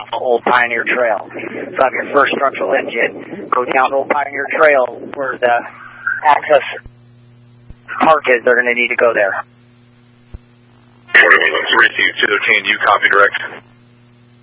Old Pioneer Trail. So have your first structural engine go down Old Pioneer Trail where the access park is. They're going to need to go there. 3 213, you copy direct.